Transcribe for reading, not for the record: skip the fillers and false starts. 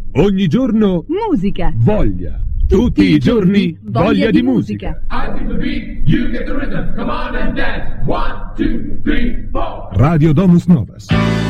Ogni giorno musica. Voglia. Tutti i giorni voglia di musica. I feel the beat, you get the rhythm. Come on and dance. 1, 2, 3, 4. Radio Domus Novas.